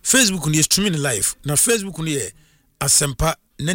Facebook ni streaming live na Facebook ni ye Asempa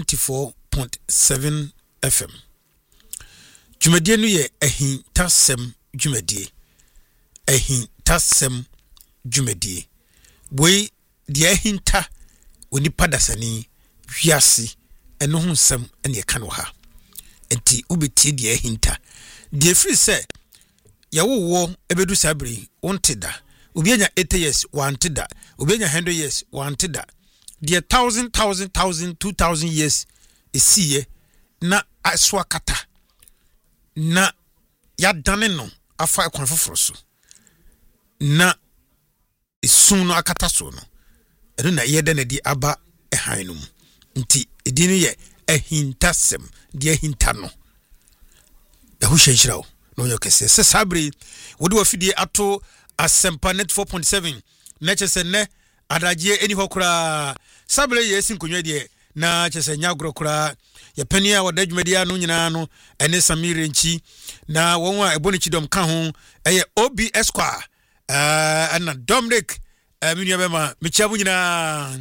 94.7 FM. Dwumadie no ye Ahintasem dwumadie. Ahintasem dwumadie. We die ahinta oni padasani wiase eno ho nsem ene ka no ha. Enti ubeti die ahinta. Die free say yawo ebedu sabri wonteda. Ubienya 80 years wanteda. Ubienya 100 years wanteda. Die 1000 2000 years isiye na aswakata na ya dane no afa ekwan foforo so na isun no akata so no eno na yede na di aba ehanum nti edi no ye ahintasem di ahinta no ehu hyenhyirawo no yo kese se sabre wodi wafidie ato Asempa net 4.7 na chese ne adagye eni hokura sabre ye sinkonwa die na chese nyagro kura ya penia wadadwumadia no nyina no ene Samire nchi na wonwa ebonichi dom ka ho eye OB Esquire ana Dominic minua bema mechiabu nyina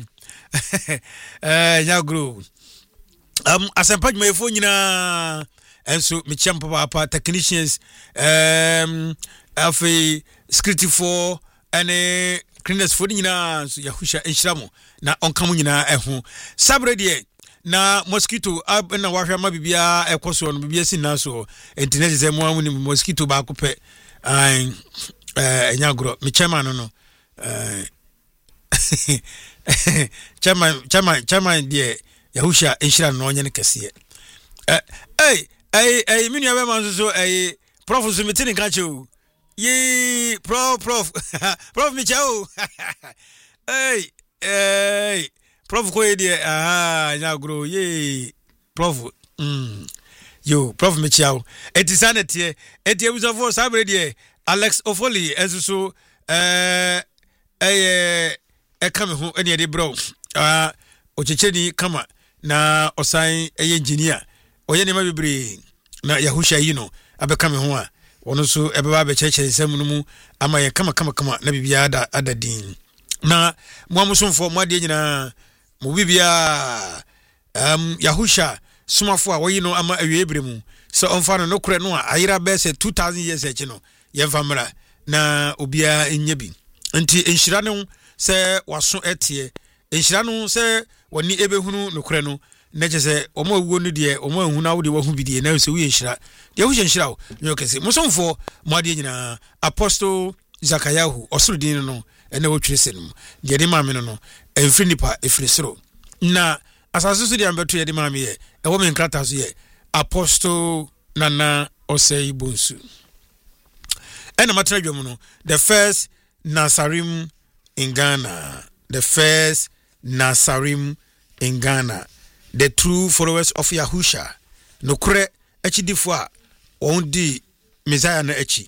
nyagro Asempa dwumayefo nyina enso mechiampa papa technicians afi security for ene cleaners for nyina so yahusha enhyiramo na onkamu nyina eho sabre de na mosquito na wahwa ma bibia ekoso no bibia sinna so internet ze mo amuni mosquito ba kope nyagro me chairman no chairman de yahusha enhyira no onye ne kese minu ya be man so prof so metini ka che ye prof michao prof ko ye nyagro ye prof yo prof michao etisanete ebuzo sabre de Alex Ofoli enso kame ho ene de bro ochecheni kama na osan engineer oye ne mabibre na yahusha yino abekame ho a ono so ebeba be cheche nsem no mu ama ye kama na bibia adadin na muamusomfo muade nyina mu bibia yahusha sumafo a woyino ama awie mu so onfa no kure no a ayira be se 2000 years echi no ye famra na obia enyebi nti enhyira no se waso etie enhyira no se woni ebehunu no kure no na chese omo awuo no de omo ahuna wo de wahu bidie na se wo yenhyira de wo yenhyira wo nyo kese musomfo muade nyina Apostle Zakayahu osrudin no ene wo twese no de de maame no emfri nipa efrisoro na asase so de ambeto ye de maame ye ewo me nkrata so ye Apostle Nana Osei Bonsu ena matena dwom no the first Nasarim in Ghana, the first Nasarim in Ghana, the true followers of Yahusha no kure echidifo a ondi Messiah na echi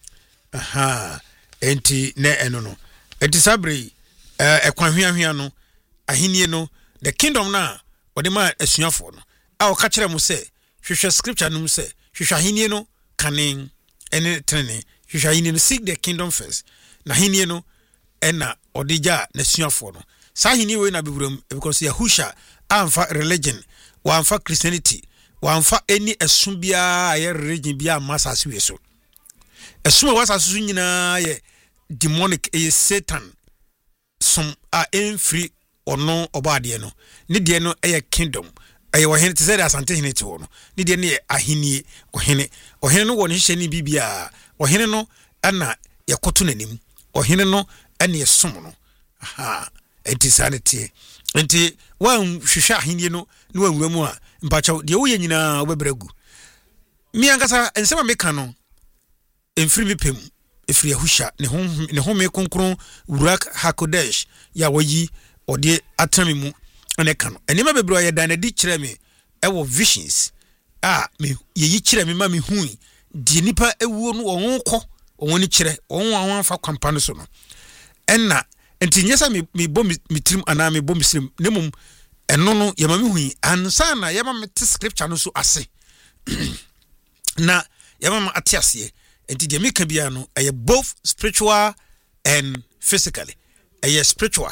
enti ne eno no enti sabre ekwanhwiahwia no ahenie no the kingdom na ode ma asuafo no a o ka kire mu se hwehwe scripture no mu se hwehwe ahenie no kanen ene trene hwehwe ahenie no seek the kingdom first na ahenie no ena odija na asuafo no sa ahenie we na beburam because Yahusha amfa religion wa amfa Christianity wa amfa any esubia aye religion bia masase we so esuma wasase so nyina ye demonic Satan some are free ono obade no ne de no kingdom ohene te say asante hene te ho no ne de ne ahenie ohene no wo ne hye ne bibia ohene no ana yakoto nanim ohene no ana yesom no entisanity enti wan hwehwa ahenie no ne wanwura mu a mpachaw de wo ye nyina obebregu mi ankasa ensema meka no emfiri bipem efiri Yahusha ne home konkron Ruach Hakodesh ya wayi ode atami mu ene ka no enema bebro ya danadi kire me ewo visions me yeyi kire me ma me hu di nipa ewuo no won kɔ won ni kire won fa kwampa no so no enna enti nyesa me bom mitrim ana me bom slim nemum eno no yema me hu ansa na yema me scripture no so ase na yema ma atiase enti de meka bia no both spiritual and physically spiritual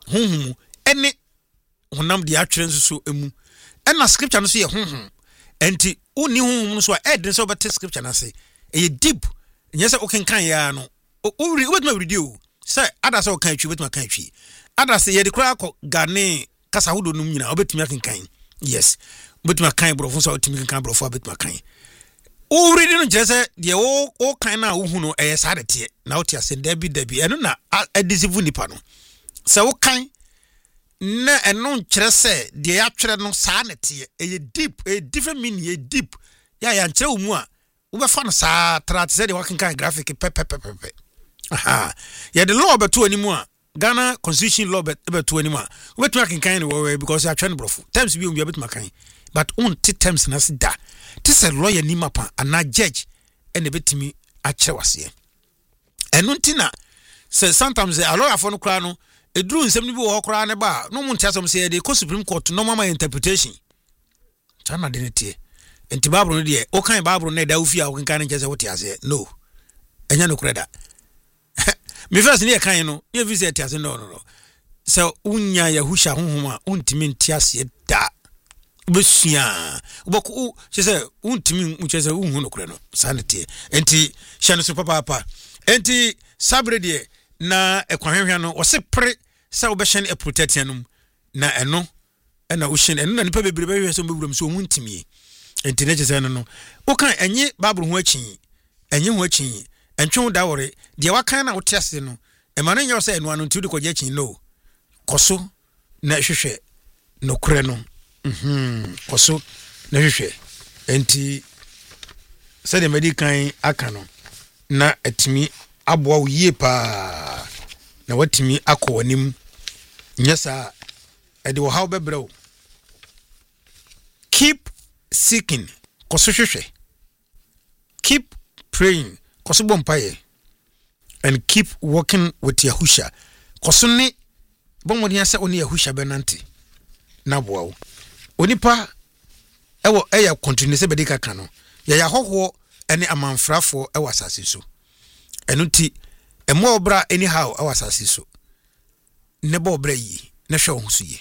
honhom ene honam de atwere nso so emu ena scripture no so ye honhom enti uni honhom no so a eden so bete scripture na say e deep nyese okenkan ya no obetuma read o say ada say okan twi obetuma kan twi ada say ye de kra ko gane kasa hodo num nyina obetuma kenkan yes obetuma kan brofo so otimi kenkan brofo obetuma kan o read no jese de o kan na wo hu no e sa de te na o te ase dabi eno na adisivu nipa no say o kan na eno nkyere se de ya twere no sa na te e deep e different meaning e deep ya nkyere wo mu a wo be fa no sa trat se de wakenkan graphic pepepepe aha ya the law beto animu a Ghana constitution law beto animu a wo beto akenkan no because ya twere no brofo terms bi o bi beto makan but on t terms na se da ti se lawyer ni mapa ana judge ene betimi a kyere wase eno ntina se sometimes a lawyer for no kra no edru nsem ni bi wo kra ne ba no mu ntiasom se de ko supreme court no mama interpretation tana de netie enti babro no de o kan babro na da ofi a o kan nche se wote ase no enya no kreda me first ni e kan no ye visit ase no so unya yahusha honhoma untimi ntiase da obesua oboko che se untimi nche se unhu no kre no sanete enti hye so papa enti sabre de na ekwanhwehwe no wose pre sa obehye no protect yanum na eno na uhye eno na nipa bebrebe hwe so bewuram so huntimi enti ne chese no wo kan enye babro ho achi enye ho achi entwe da wore de wakan na wote ase no e ma no nyo se eno anu nti de koje achi no koso na hwehwe no kure no koso na hwehwe enti se de medikan aka no na atimi aboa wo yie pa na watimi akwanim nyesa ede wo haw bebrɛw keep seeking koso hwehwe keep praying koso bompaye and keep working with Yahusha koso ne bomodi ase oni Yahusha benante na boawo onipa ewo eya continue se bedika ka no ya hoho ene amanfrafo ewa asase so enuti emo obra anyhow ewa asase so ne bo obra yi na hwe ho so yi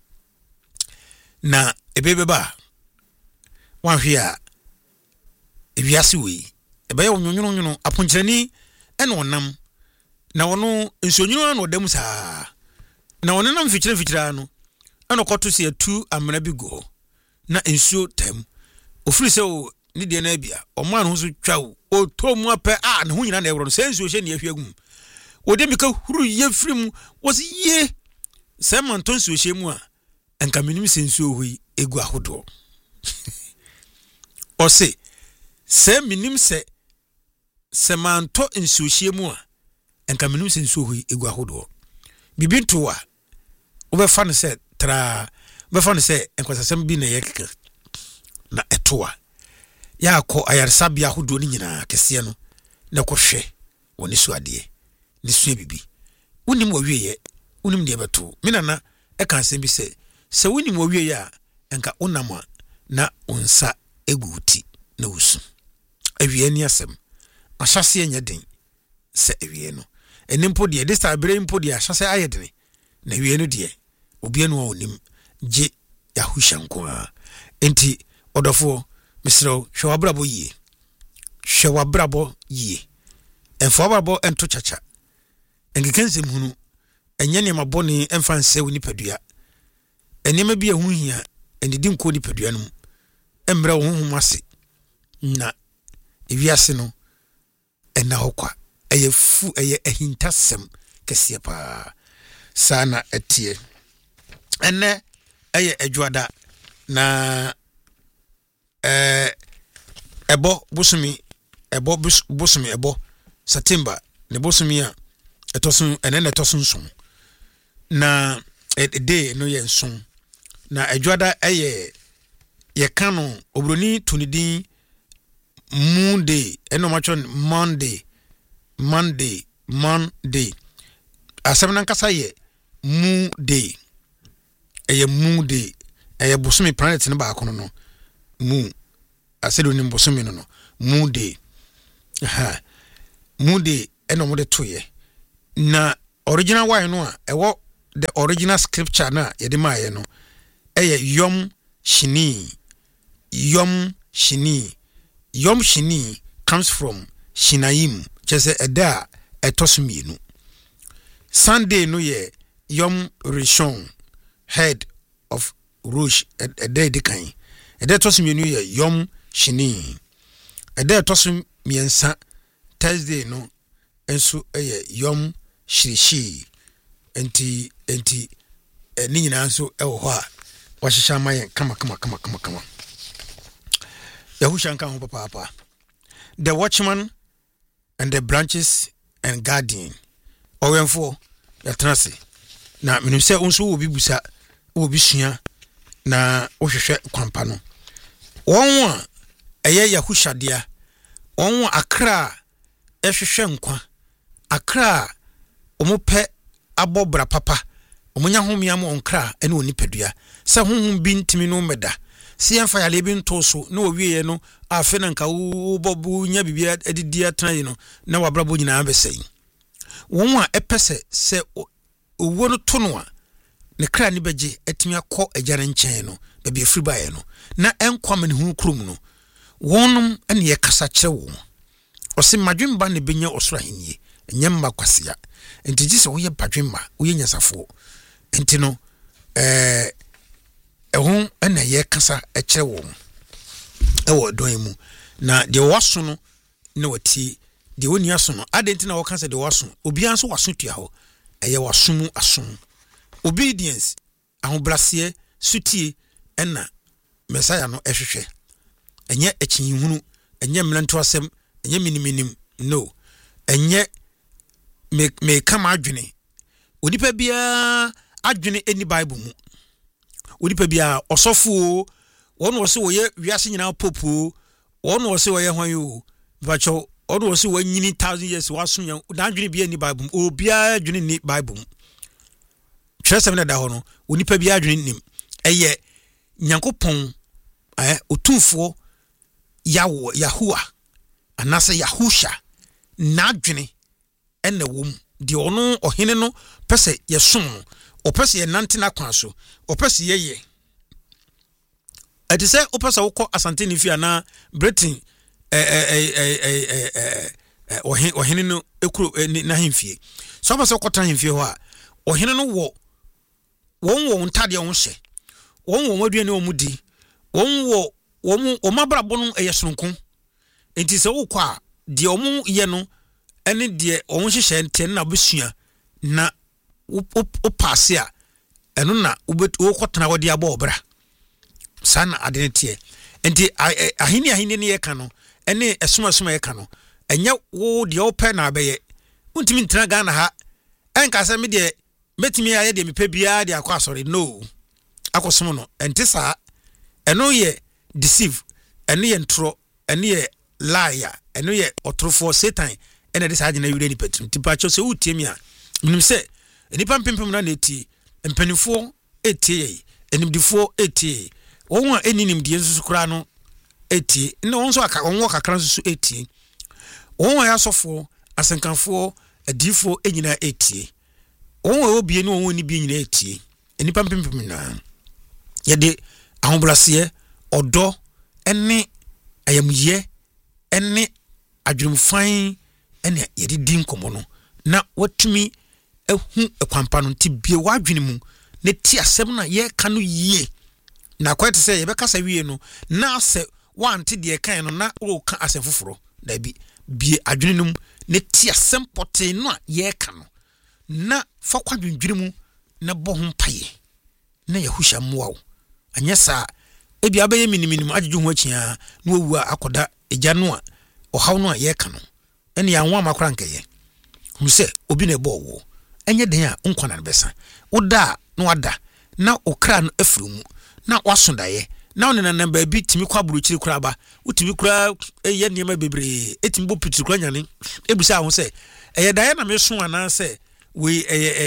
na ebebeba wanhwe a ewiase wi ebe wonwonwono aponkyerani ene onam na wono nsonyuno na odam saa na wono nam fikira no ene koto se atu amena bi go na ensuo tam ofiri se o ni de na bia o man ho so twa o tomu apɛ a ne ho nyina na ewro se ensuo hye ne ahwe agum ode mika huru ye firim was ye se man ton suo hye mu a enka minim se ensuo hui egu ahodo o se minim se man to ensuo hye mu a enka minim se ensuo hui egu ahodo bibinto a obefa ne se tra obefa ne se enkwasasem bi na yekeke na etoa ya ko ayarsabia ahodo ni nyina kese no na kohwe woni suade ni sua bibi wonim wo wieye wonim de beto minana e kan sem bi se wonim wo wieye a enka onam na onsa eguti na usu awie ni asem ahyase enya den se awie no enimpo de this time brain po de ahyase ayedene na awie no de obi no onim je Yahusha nko a enti odofo misro hwabrabo yie enfwabrabo ento chacha engekense mhunu enye ne maboni emfanse woni padua enema bi ehu hia enidi nko ni padua no emre wo honhom ase na ewiase no ena hokwa eye ahintasem kese pa sana etie ene eye adwada na ebo busumi ebo September ne busumi a etosun enene etosun son na day no ye son na adwada eye ye kanu obroni tunidin Monday eno machon Monday asemna nkasa ye Monday eye busumi planet ne ba akono no mu asedo ni mbosome no Monday Monday eno mo de toye na original wine no a ewo the original scripture na yɛde maaye no ɛyɛ Yom Shini. Yom Shini comes from Shinaim, just a da etosmienu. Sunday no ye Yom Rishon, head of Rosh, a day decay. A day tosmienu ye Yom Shini. A day tosum miensa Thursday no, and so a Yom Shishi. Enti nina so ewa washisha maye kama Yahusha nka ho papa. The watchman and the branches and guardian. Owenfo ya transe. Na menu se onso obi busa obi sua na ohwehwe kwampa no. Won a eye Yahusha dia. Won akra ehwehwe nkwa. Akra omope abobra papa. Omunya homia mo onkra ene onipadua. Se honhom bi ntimi no meda. Si enfa ya lebi ntoso na owie no afe na nka wo bobu nya bibia adidi atran no na wabrabo nyina abesai. Won a epese se owo no to no a ne kra ni beje atimi akọ agare nchen no baabi afiri bae no na enkwam ne hu krum no wonum ene ye kasa kire wo. Osi madwemba ne benya osoro ahenie enyemma kwasea. Enti gise wo ye badwemma wo ye nyasafo. Enti no ehun ena ye kasa ekire wo ewo don mu na de waso no na wati de woni aso no adenti na wo kasa de waso obi anso waso tua ho eye wasomu asom obedience ahobrase sutie ena mesaya no ehwehwe enye ekyinhunu enye mlanto asem enye miniminim no enye me kama adwene onipa bia adwene eni bible mu onipa bia osofo won wo se wo ye wiase nyina popo won wo se wo ye hwan yo bacho won wo se wo nyini 1000 years waso nya adwene bia eni bible mu obia adwene ni bible mu twese me da ho no onipa bia adwene nim eye nyankopon otumfo Yahua anase Yahusha na adwene ene wom di ono ohene no pese yesom opese ye nante na kwan so opese ye ati se opese wokọ asante ni fia na Britain ohene no ekuro na hemfie so opese wokọ hemfie ho a ohene no wo ntade wo hye wo aduane wo mudi wo omabrabo no eyesonko enti se wokọ a di omu ye no ene de ohun hyehyɛ ntɛ na besua na o passe a eno na wokɔtena wode aba obra sana adene tie enti ahini ne yeka no ene esoma yeka no enye wo de opɛ na abɛyɛ untimi ntena Ghana ha enka sɛ me de metimi aye de mepɛ bia de akɔ asɔre no akɔsom no enti saa eno ye deceive ene ye ntro ene ye liar ene ye otrofo Satan ene de saje na yure ni petum tipa cho se utie mi a minim se enipa mpempem na eti empanifo etie enimdifo etie won a eninim die nsusu kura no etie ne won so aka won kakran nsusu etie won a yasofo asenkanfo adifo enyina etie won a obie ne won ni bi enyina etie enipa mpempem na ye de ahobrase odo ene ayamye ene adwumfan ene yedi din komo no na watumi ehu ekwampa no tibie wadwene mu ne ti asem na ye ka no yie na kwete se ye beka sa wie no na se wante de kan no na o ka asem foforo da bi bie adwene no ne ti asem pote no a ye ka no na fa kwadwendwene mu na bo ho mpaye na Yahusha mmoa anya sa ebi abaye miniminim agyeju ho akia na owu akoda egya no a ohaw no a ye ka no ene ya nwa makora nkeye hu se obi na ebo wo enye den a nkwana besa woda na wada na okra no afiri mu na wasondaye na onena namba bi timi kwa buruchiri kura ba utimi kura eye niema bebre etimi bo pitiri kura nyane ebusa ho se eye daye na meso ana se we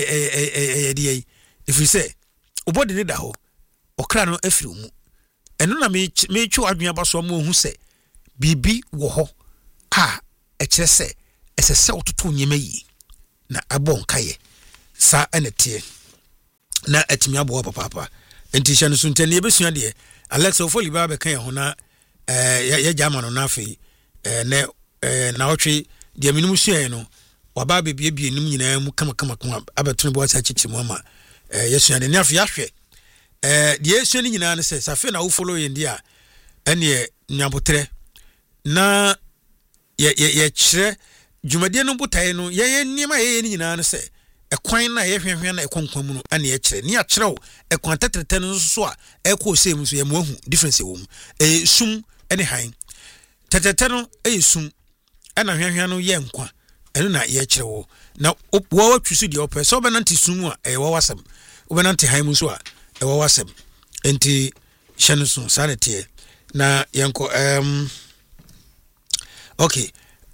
eye die if you say obodi ne da ho okra no afiri mu eno na me twa adwua ba so mo hu se bibi wo ho a ekirese esese ototo nyema yi na abon kaye sa enetie na atimi abo papa enti hye no so ntani ebesua de Alex Ofoli ba be kan ho na ya jama no na afi na otwe de minum sua no waba bebie nim nyina mu kama abetune bo asa chichi mu ama yesua de ne afi ahwe de yesua ni nyina ne se safe na wo follow yendi a ene nyabotre na ye kire dwumade no botae no ye niema ye ni nyina ne se ekwan na ye hwehwe na ekonkwan mu no ane ye kire ni a kirew ekwan tetrete no so a ekọ sem so ye mo hu difference wo mu sum ene han tetrete no sum ana hwehwe no ye nkwa eno na ye kirew na wo watwisu de opɛ so benanti sum a wo wasam wo benanti han mu so a wo wasam enti hyɛno so sanete na yenko okay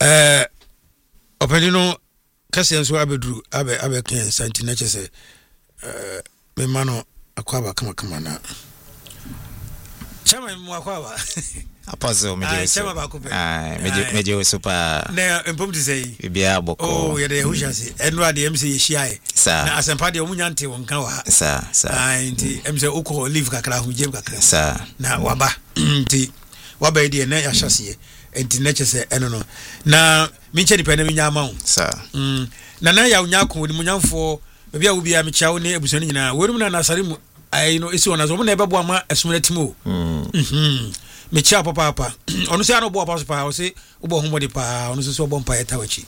openino kase nso abeduru abe kan santi na chese me mano akwaba kama na chama mu akwaba apazo meje chama ba ko pe meje super na empom di sei bibia boko ye de hushase enu ade MC yehia na asempa de omunya nte wonka wa sa nti MC uko live kakra hu jem kakra sa na waba nti waba de na yahase enti na chese eno no na minche dipa na minya ma hu sa na ya unya ko ni munyamfo bia wo bia mechawo ne abusoni nyina werum na nasare mu ai no esi wona so mo na ebebo ama esumratimo mecha papa onu se ano bo papa o se ubo homodi pa onu se obo mpa eta wachi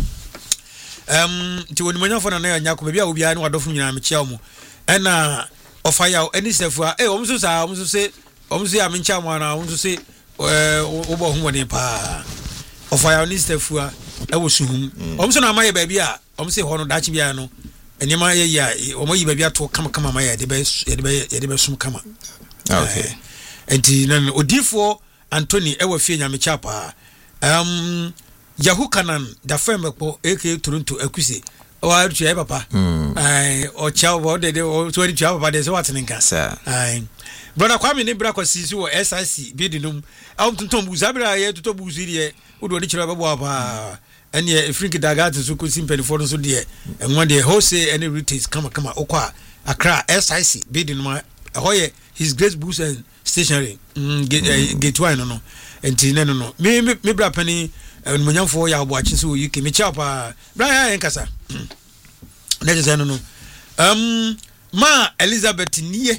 ti woni munyamfo na ya nya ko bia wo bia ne wadofo nyina mecha wo mu ena ofaya eni sefua omso sa omso se ya mencha mo na omso se ubo homodi pa ofaya oni sefua ewo suhum omso na amaye ba bia omse ho no dachi bia no enima ye ya omoyi ba bia to kama ma ya de be sum kama okay enti nan odifo Anthony ewo fie nyamecha pa Yahukanan da femekpo eke Toronto akusi wa twa papa ai o chawo de o twa papa de so watninka ai brother Kwame ne bra kwasi si wo SIC bidinum tonton buza bra ye toto buzi de wodo de kira bebo pa ene Afrika daga to ko simpeli for so de enwa de hose any retails kama okwa Accra SIC bidinum ahoye His Grace Books and Stationery get wine no enti no me bra pani munyamfo ya aboachi so UK me chapa bra ya enkasa na je no ma Elizabeth nie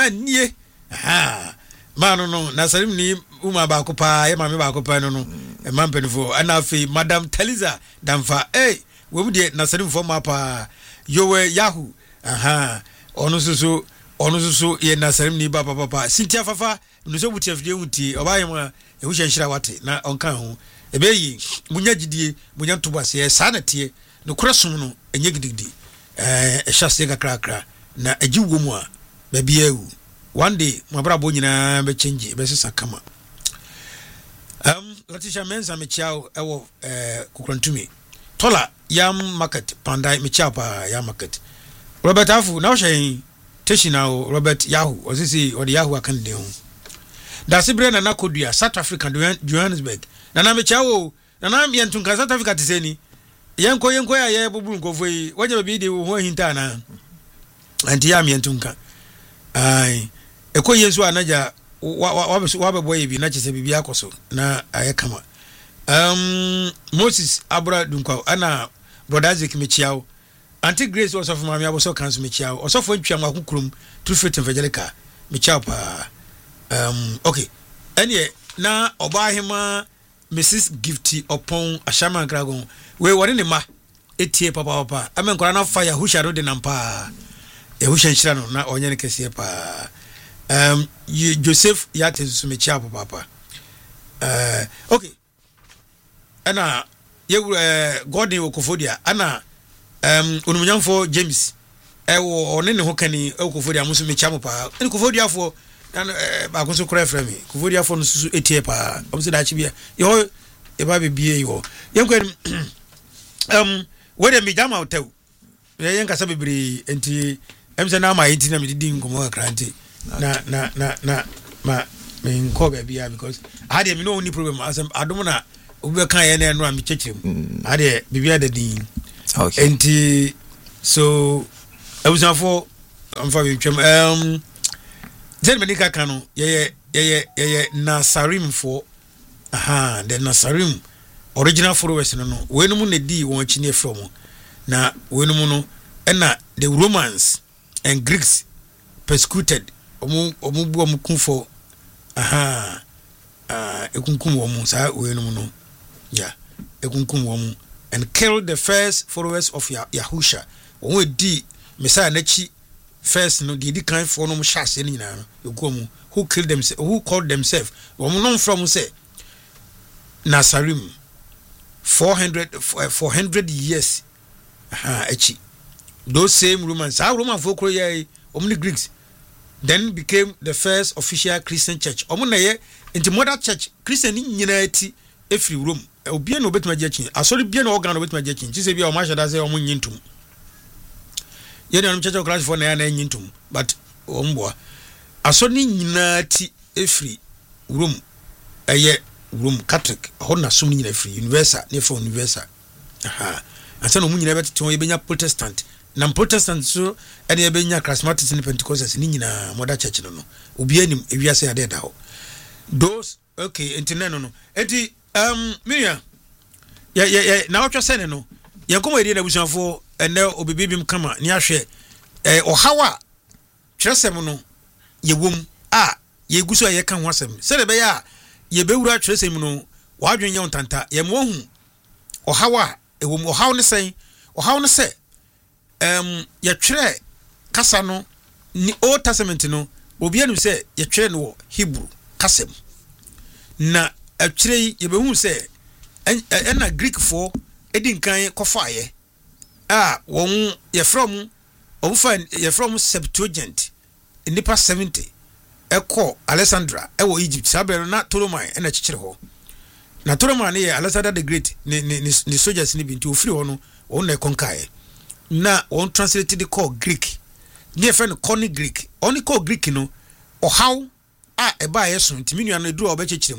ma no na sarim ni uma ba ko pa ye ma me ba ko pa no e ma mpenfo ana fe Madam Teliza damfa we mu de na sarim fo ma pa yowe Yahoo onu so ye na sarim ni ba papa Cynthia Fafa no so buti afide wuti obaye ma e hu hyenhira wate na onka ho ebeyi munya gidie munya ntobase ye sanate no korasum no enye gidigidi hyase kakrakra na agiwo mu a ba bia ewu one day mo brabo nyina be change be sesa kama Latisha Mensa mechiao ewo kukrantumi tola yam market pandai mechiao pa yam market Robert Afu na hye teshina Robert Yahoo osisi odi Yahoo akande ho da sibre na nakodua South Africa Johannesburg na mechiao na mi entunka South Africa tiseni yenko ya ye bobu nkofo yi waje bi de ho hinta na anti ya mi entunka ai ekoye nso anaja wa boy bi na chese bibia akoso na ayekama Moses Abra Dunkwa ana brother Zik mechiao Auntie Grace also from Mami Aboso Council mechiao also for ntwa makukurum True Faith Evangelical mechiao pa okay ene na obahema Mrs Gifty upon Ashama Dragon we wore ne ma etie papa amenkora na fire husharo de nampa hushanshira no na onye ne kese pa Joseph yate sumechia papa okay ana ye Gordon Okofodia ana onumunyamfo James ewo one ne ho kani Okofodia musu mechia papa en Okofodia fo ba ko so kora frame Okofodia fo no susu etie pa omse da chibia yo e ba bebie yo yenkwen we de mi jama hotel yen kasa bebre enti emse na ma enti na mi didi ngomo akranti na ma me nko ba bia because I had me no only problem as adom na obi kan ye na no am chechim I had bibia da din okay enti so I was for amfa wetwam Zen Medika Kano, ye Nasarim for the Nasarim original followers no. We no ne di won chine from na we no no na the Romans and Greeks persecuted omu bu omu kun for ekunkum omu sa we no no yeah ekunkum omu and killed the first followers of Yahusha. We di Messiah nachi first no di kind for no shas any na who killed themselves, who called themselves no from say Nasarim 400 years echi those same Romans Roman folk omni Greeks then became the first official Christian church na ye into modern church Christian nyina ti every Rome obia no betuma jechin asori bia no organ no betuma jechin ti se bia o ma shada say o mo nyintum ye no church of Christ for na nyintum but omboa asori nyina ti every Rome Rome Catholic hona sum nyina free universal ne from universal asa no mu nyina beteto ye benya Protestant na Protestant so ene ye benya Charismatic ne Pentecostals ni nyina modern church no obi anim ewiase ade da ho those okay internet no enti Miriam na watwa sene no ye komo edi na busuafo ene obibibim kama ni ahwe ohawa kyerɛsɛm no ye wom ye guso ye kan ho asɛm sɛ de be ya ye bewura kyerɛsɛm no wadwen ye ontanta ye mo hu ohawa ewom ohaw ne sɛn ohaw ne sɛ ye twere kasa no ni Old Testament no obi anu sɛ ye twere no Hebrew kasem na atwere ye behu sɛ na Greek for edin kan kɔfaaye won ye from Septuagint nipa 70 eko Alexandra ewo Egypt sabere na Ptolemy na chichire ho na Ptolemy ne Alexander the Great ni soldiers ni binti ofiri ho no won na konkae na won translated the call Greek ne fe no Conny Greek oni call Greek no ohaw eba yeso ntimi nua no duru obechechirem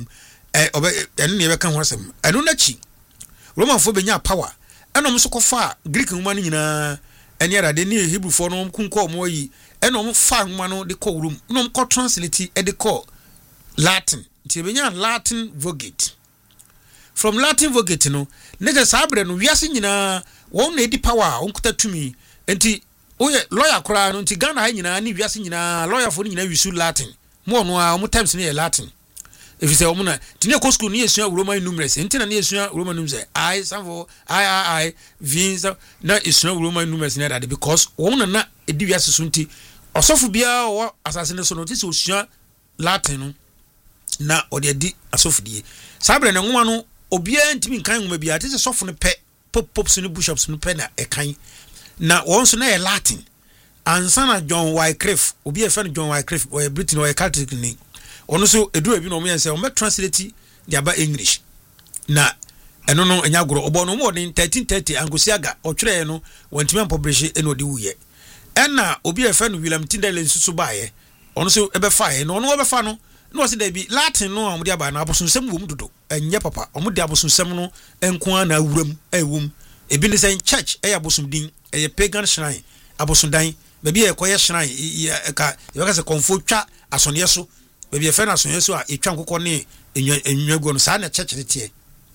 enu ne be kan ho asem enu na chi Roman fo benya power enom so kofa Greek huma no nyina eni arade ni Hebrew fo no kunko mo yi enom fa huma no de call room nom ko translate e de call Latin ti benya Latin Vulgate from Latin Vulgate no ne je sabre no wiase nyina won na edi power on kuta tumi enti oye lawyer kora no nti Ghana ha nyina ni wiase nyina lawyer fo nyina wisu Latin mo no a mo times ne Latin if you say omuna tine ko school ni esua Roman numerals enti na ne esua Roman numerals I sanfo I v na esua Roman numerals na that because won na edi wiase so nti osofu bia o asase ne so no tisi osua Latin no na odi adi asofu die sabre na nwoma no obia ntimi nkan nwoma bia tisi sofu ne pe popes ne bishops ne pe na ekan na won so na Latin ansana John Wycliffe obi e fan John Wycliffe o Britain o Catholic ni ono so edu ebi no mo yense o me translate the aba English na eno no enya goro obo no mo den 1330 Angosiaga o twere no wantimi publish eno de wuye ena obi e fan William Tyndale nsusu baaye ono so ebe fa no ono obefa no no se da bi Latin no amudi aba na abosonsem wom dodo enye papa omudi abosonsem no enko na awuram ewum ebi ne sen church abosondin pagan shrine abosondan baby e koye shrine ka e ka se konfo twa asonye so baby e fe na asonye so a etwa nkokɔ ne enwago no sa na church tie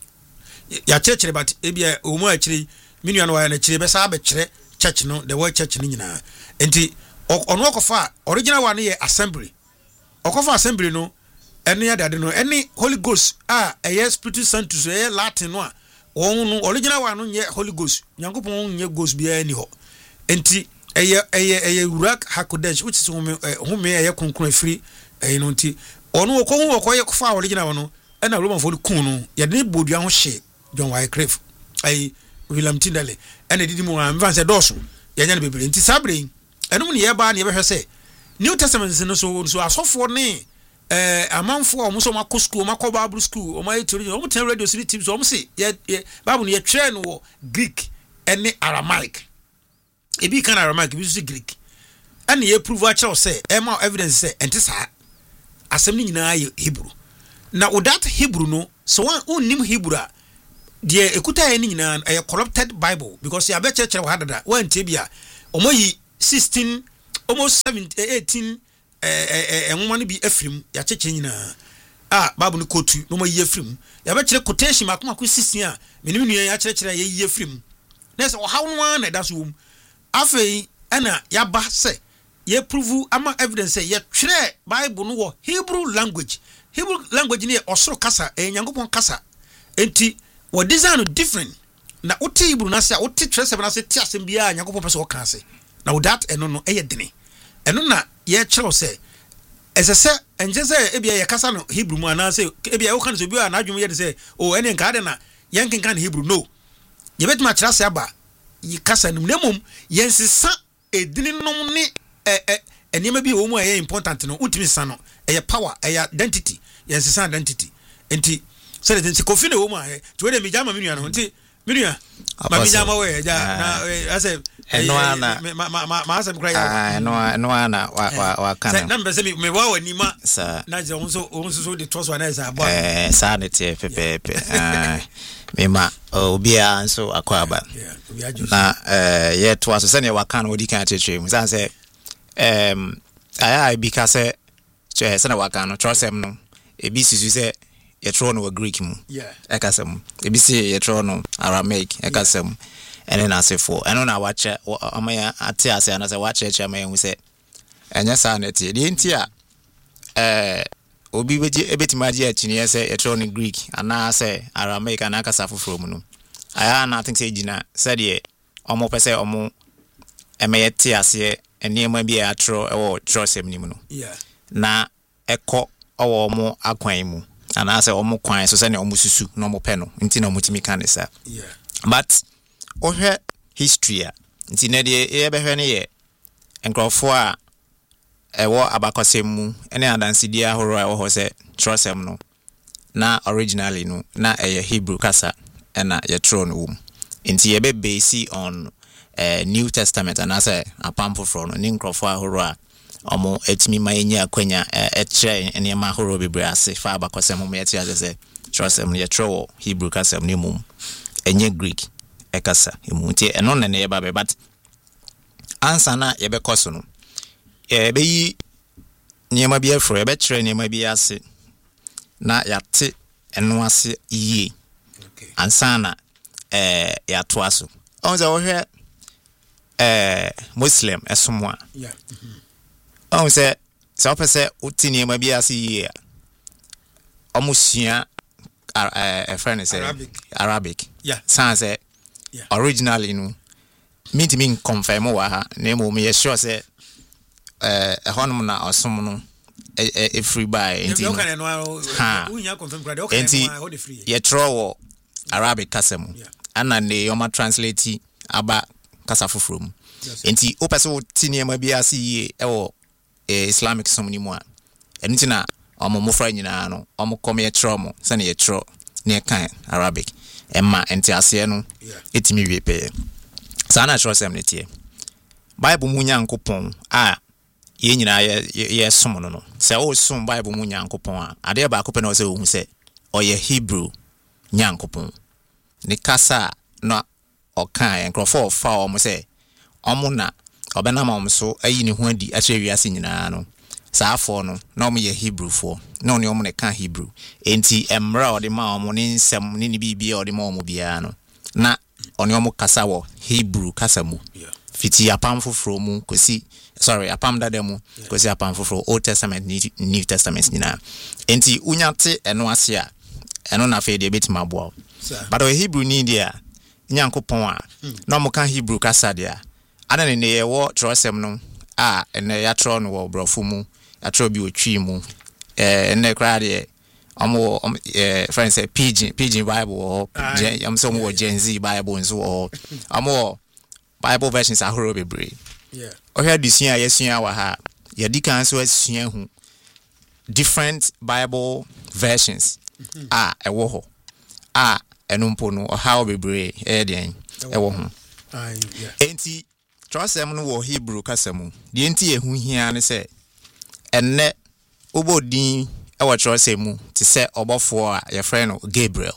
ya church but ebi e omu akiri minua no wa na kire be sa be kire church no the word church ni nyina enti ono okofa original one ye assembly okofa assembly no ene ya dade no ene Holy Ghost Spiritus Sanctus Latin no a no original one no ye Holy Ghost nyankopon nye ghost bia ni ho enti eye Ruach HaKodesh which is home konkron free no nti ono okohu okoye kofa original one no ena Roman fo kun no ye de bodua ho hye John Wycliffe William Tyndale ena didi mu amfa se doso ye nya na bebre nti sabre enum ne ye ba ne ye behwe se New Testament no so asofo ne amanfo o muso makọ school makọ Bible school o my theology o mo ten radio city tips o mo se ye Bible ne ye twere no Greek ene Aramaic ebi kan Aramaic bi so Greek ene ye prove a chew say ma evidence say ente sa asem ni nyina ye Hebrew na that Hebrew no so one nim Hebrew a de ekuta ye ni nyina a corrupted Bible because ya be church wa hadada one tebia o mo yi 16 almost 18 woman be Ephraim ya cheche nyina babu no kotu no ma Ephraim ya be kire quotation makoma ko sisia menim nua ya kire ye Ephraim na se how no na da so afei ana ya ba se ye prove ama evidence ye twere Bible no wo Hebrew language ni osoro kasa nyankopon kasa enti wo design different na wote Hebrew na se wote twere se na se ti asem bia nyankopon pese wo kan se na that eno no eye dene eno na ye kire se esese enje se ebia ye kasa no Hebrew mu ana se ebia wo kan se bia na adwum ye de se o ene nka de na ye nkenkan Hebrew no ye betima kire se aba yi kasa no nemom ye nsesa edini nom ni enema bi wo mu aye important no ultimate sano power identity ye nsesa identity enti so the thing kofi na wo mu aye to we de mijama minua no enti minua ma mijama we ja na ase eno ana ma ase mkra ya eno ana wa kana na mbese me wa wani ma na je onso de toso na esa abo sa ne tie pepepe mema obia nso akwaba na ye to aso se ne wa kana odi kan cheche mu san se aya bi ka se che se na wa kana trosem no ebi sisu se ye tro no Greek mu ekasem ebi se ye tro no Aramaic ekasem ene na sefo eno na wache amaya ate ase na se wache eche amaya hu se enya sa na tie de ntia obi beji ebetimaji achini ese ye tro no Greek ana se Aramaic ana kasa foforo mu no aya na think say gina said ye omo pese omo emeye tie ase eniema bi ya tro ewo trosem ni mu no na eko owo omo akwan mu ana se omo kwan so se ne omo susu no omo pe no nti na omo timi kan sa but ohwe history nti na de e be hwe ne ye enkrofo a ewo abakosem mu ene adansidia ahoro a wo se trosem no na originally no na Hebrew kasa ena ye tro no wum nti ye be base on New Testament and as a pampo from an inkrofo ahoro a omo etimi manya akwanya eche enema ahoro bebre ase fa abakosem mu yeti ase trosem ye tro Hebrew kasem ni mum enye Greek ekasa emu nti eno na ye ba be but answer na ye be koso no be yi niema bi afro ye be kire niema bi ase na yate eno ase yi answer na ya to aso onza wo hwe Muslim esomwa say opese utini ma bia si ye omusua a friend say Arabic say originally no mean confirm wa ha na mo me sure say honum na osom no free by enti unya confirm grade okay no free ye throw Arabic kasem ana ne yoma translate aba kasa foforo enti opese tini ma bia si ye ewo Islamic somni mu a enti na omo mofra nyina no omo come ye tromo se na ye tro ne kan Arabic emma enti ase no etimi wie pe sana tro sem ne tie Bible mu nyankopon a ye nyina ye som no se o som Bible mu nyankopon a ade ba akopon o se o hu se o ye Hebrew nyankopon ne kasa na okan enkrofo fa o mo se omo na obena ma so ayi ne ho adi ache wiase nyina no saafo no na omo ye Hebrew fo na oni omo ne kan Hebrew enti emra ode ma omo ne nsem ne bibia ode ma omo bia no na oni omo kasa wo Hebrew kasa mu fiti apam foforo mu kosi apam dada mu kosi apam foforo Old Testament New Testament nyina enti unyate eno ase a eno na fe de betima boa but o Hebrew ni dia nyankopon a na omo kan Hebrew kasa dia adane ne ye wo trosem no a ene ya tro no wo brofo mu ya tro bi otwi mu ene kra de omo friends say pidgin Bible or am so mo Gen Z Bible nso or omo Bible versions ahoro bebre o hia disua yesua wa ha ya dikan so asua hu different Bible versions a ewo ho a enumpo no o ha bebre den ewo ho enti trosem no wo Hebrew kasemu de enti ehu hia ne se enne obodin ewo trosem mu ti se obofo a ye frɛ no Gabriel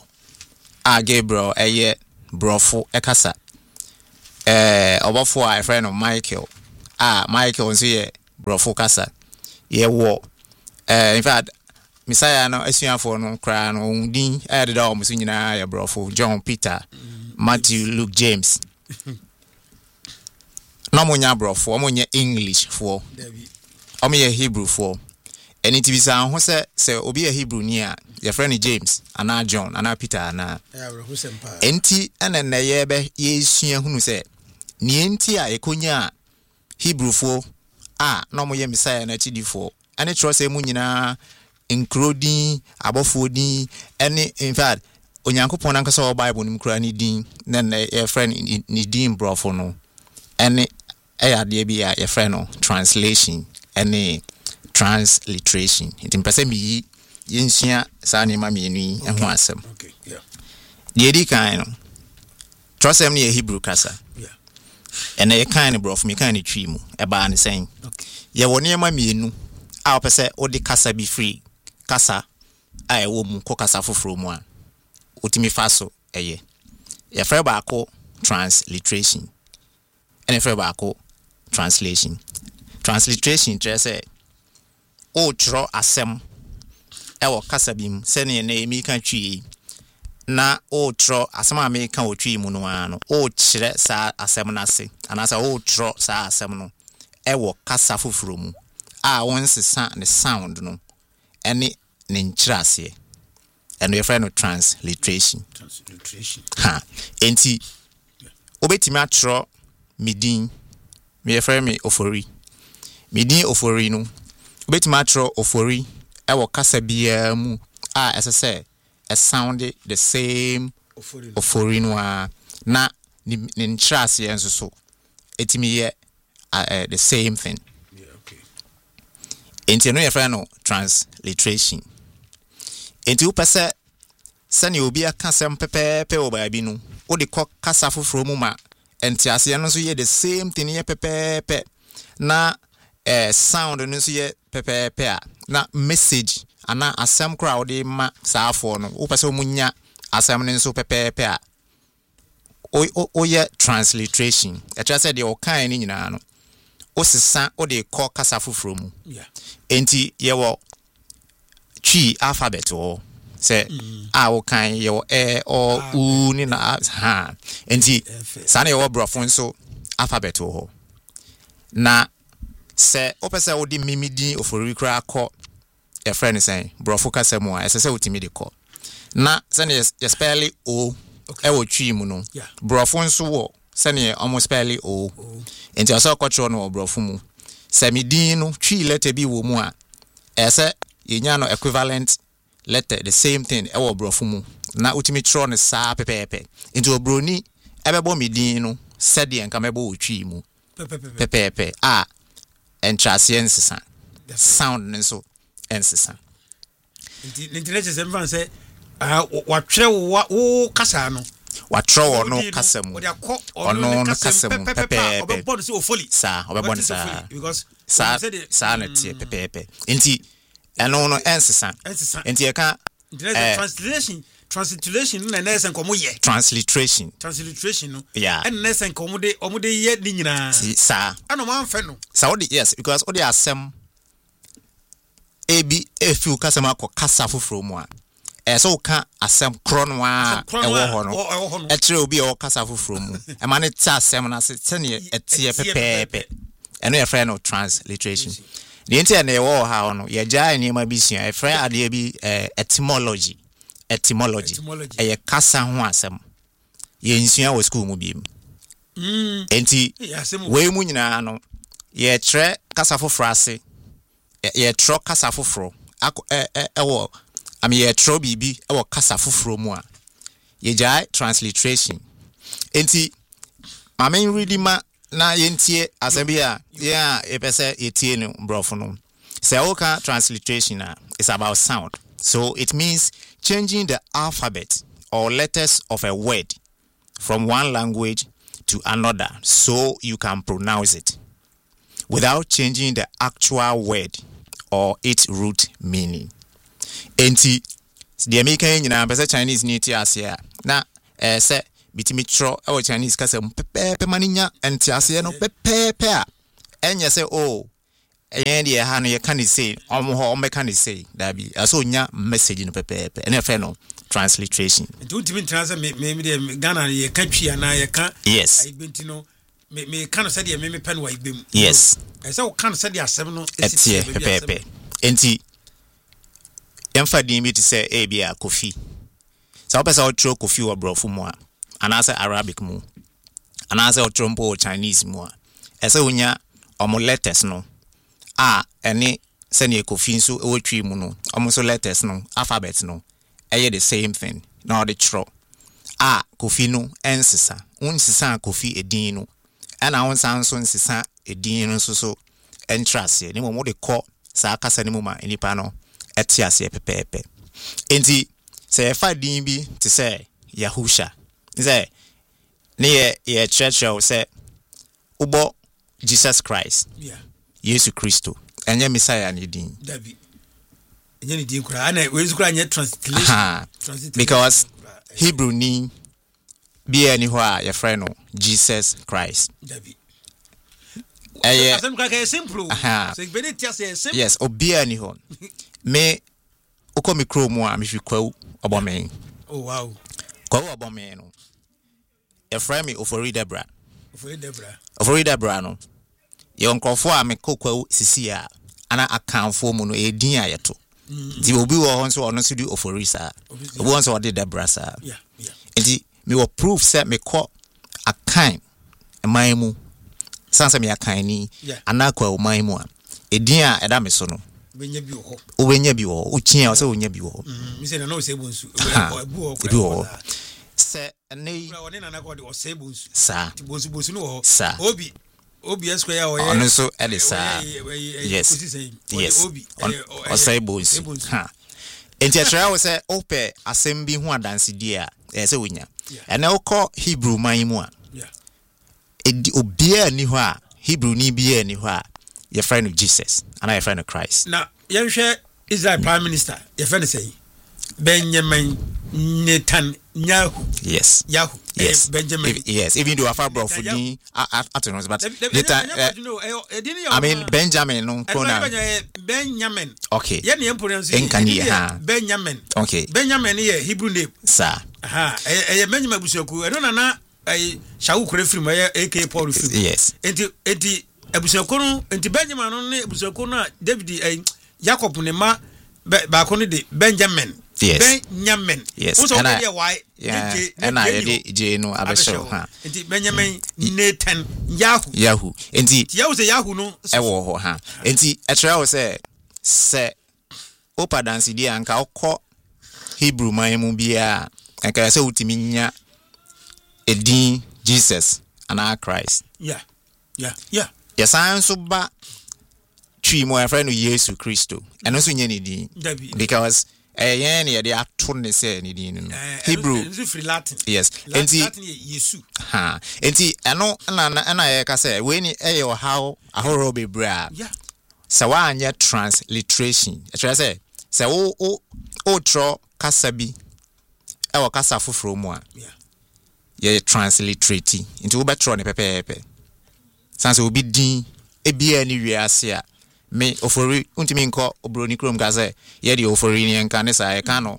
eye brofo ekasa obofo a ye frɛ no Michael Michael nso ye brofo kasa ye wo in fact Messiah no asuafo no kra no din ayededa o muso nyina ye brofo John Peter Matthew Luke James no monya brofo o monya English fo o monya Hebrew fo eni tibisa ho se obi ye Hebrew ni a your friend James ana John ana Peter ana enti enene ye be ye sua hunu se ni enti a ekonya Hebrew fo no moye Messiah na chidifo ane trust emu nyina including abofo din any in fact onyankopon nan kasa o Bible nim kura ni din na your friend ni din brofo no ene ayade bia your friend no translation ene transliteration it mpese mi yensua sa ne ma mienu yi ho asem okay yeah the edi kan no trust em ne Hebrew kasa yeah ene kan brofo mi kan ni twi mu e ba ne sen okay ye woni ma mienu a opese odi kasa bi free kasa a wo mu ko kasa foforo mu a otimi faso eye ye frɛ ba ko transliteration ene frɛ ba ko translation trese o tro asem e wo kasa bim se ne emi kan twi na o tro asem a me kan o twi mu no ano o kyerɛ sa asem na se anasa o tro sa asem no e wo kasa foforo mu a wonsesa ne sound no ene ne nkyerase and we friend no transliteration ha enti obetimi atro midin me friend me ofori midin ofori no obetimi atro ofori e wo kasa bia mu a esese a sound the same ofori no na ne nkyerase enso so etimi ye the same thing enti no your friend no transliteration enti upese sani obi akasem pepepe obabi no odi ko kasa foforo mu ma enti ase no so ye the same thing ye pepepe na sound no so ye pepepe a na message ana asem kra odi ma saafo no upese omunya asem no so pepepe a o ye transliteration e try say the o kan ni nyina no osisa odi ko kasa foforo mu yeah enti ye wo twi alphabet o se a wo kan ye wo o u ni na ha enti sane ye wo brofo nso alphabet o na se opese wo di mimidi ofori kra akọ e friend say brofo kasa mu a ese otimi de kọ na sane ye spell o e wo twi mu no brofo nso wo sane almost spell o enti aso kwatro no brofo mu se midin no twi letter bi wo mu a ese yenya no equivalent letter the same thing e wo brofo mu na utimi tro ne saa pepepe enti obroni ebebo midin no sede enka mebo otwi mu pepepe a entrase ensesa sound nso ensesa enti let's say wa twerɛ wo kasa no watro no kasem ono no kasem pepepe obebon se ofoli sa obebon sa because sa na tie pepepe enti eno no ensesa enti e ka translation na nesen komo ye transliteration no yeah en nesen komo de ye ni nyina sa ano man fe no sa odi yes because odi asem ebi efu kasem akọ foforo mu a so ka asem kron wa ewo ho no etre obi o kasa foforo mu e ma ne ta asem na se ne etie pepepe eno ye friend no transliteration the enti na ewo ha no ye ja ni ma bi sua e friend ade bi etymology e kasa ho asem ye nsua wo school mu bi enti we mu nyina no ye tre kasa foforo ase ye tro kasa foforo ewo ami ye tro bibi e wo kasa foforo mu a ye jai transliteration enti mamen ready ma na yentie asabi a yeah e pese etie no brofo no say oka transliteration is about sound so it means changing the alphabet or letters of a word from one language to another so you can pronounce it without changing the actual word or its root meaning. Enti the American nyina pese Chinese ni ti ase a na se bitimi tro e Chinese kasa pepepe maninya enti ase no pepepe a enya say oh and ye ha no ye can say omo can say that be so nya message no pepepe and your no transliteration do to translate me Ghana ye can twi na ye can yes I benti no me kan say de me pen wa ibem yes I say kan say de asem no etie pepepe enti emfa din bi to say e bia Kofi so person o tro Kofi wo brofo mu a anase Arabic mu anase o trompo Chinese mu a ese unya omo letters no ene sene Kofi nso e wotwi mu no omo so letters no alphabet no eye the same thing na the tro Kofi no ensisa unsisa Kofi edin no ana wonsan so nsisa edin no so entrase ni mo de ko sa kasa ni mo ma enipa no etiase pepepe enti se fa din bi te say Yahusha say ne ye church say ubo Jesus Christ Yesu Kristo enye Messiah ni din David enye ni din kura ana we zukura nye translation because Hebrew ni bi any ho a your friend no Jesus Christ David asem ka simple so benefit say simple yes obi any ho me okomi chrome a me hwekwa obomen oh wow kwa obomen no your friend me Ofori Debra no ye onkofo a me kokwa sisi a ana akanfo mu no edin ayeto di obi wo ho so ono so di Ofori sa obi won so ode Debra sa enti me wo proof say me ko akan emaimu sansa me akan ni anakwa omaimu a edin a eda me so no ubenya bi wo uchia o se onya bi wo mi se na no se bonsu ebu wo se nei woni na nakwa de o se bonsu sa bonsu no wo obi square o ye ono so e de sa yes obi o se bonsu ha enti atwa wo se ope asem bi hu adanse di a se wonya ene okọ Hebrew maimu a obia ni ho a Hebrew ni bia ni ho a your friend of Jesus and your friend of Christ. Now, you share Israel Prime Minister, your friend say Benjamin Netanyahu. Yes. Yahoo. Yes. Benjamin. Yes. Even though I found bro for me, I don't know, but I mean Benjamin. No, Benjamin. Okay. Yeah, the emperor. Benjamin. Okay. Benjamin here Hebrew name. Sir. Benjamin Busoku. I don't know. I shall from my AK Paul. Yes. Enti ebusuakono enti Benjamin no ne ebusuakono a David Jacob ne ma ba kono de Benjamin. Yes. Benjamin. Yes. So dey why? And I dey no abesho ha. Enti Benjamin Netanyahu. Yahoo. Enti Yahoo say Yahoo no. E wo ho ha. Enti etra wo say opa dance di anka okọ Hebrew man mu bia anka say utimi nya edin Jesus and Christ. Yeah. Yes, I so ba twi mo ya friend Yesu Kristo. Eno so nye ni din. Because yen ye dey ato ne say ni din no. Hebrew is free Latin. Yes. Enti Yesu. Ha. Enti eno na ye ka say we ni e yo how ahoro be bra. Yeah. So wa anya transliteration. E try say o tro kasa bi e wo kasa foforo mu a. Yeah. Ye transliterate into obetro ne pepepe. Sanse obi din ebia ni wiase a me Ofori untimi nko obroni krom gaze ye de Ofori ni enka ne sa e ka no